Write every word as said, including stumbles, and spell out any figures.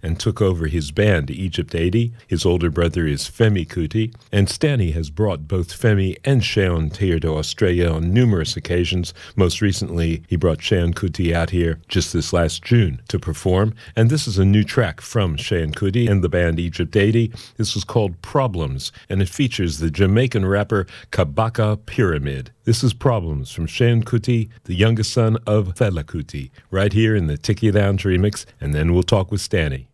and took over his band, Egypt eighty. His older brother is Femi Kuti, and Stanny has brought both Femi and Seun here to Australia on numerous occasions. Most recently, he brought Seun Kuti out here just this last June to perform, and this is a new track from Seun Kuti and the band Egypt eighty. This is called Problems, and it features the Jamaican rapper Kabaka Pyramid. This is Problems from Seun Kuti, the youngest son of Fela Kuti, right here in the Tiki Lounge remix, and then we'll talk with Stanny.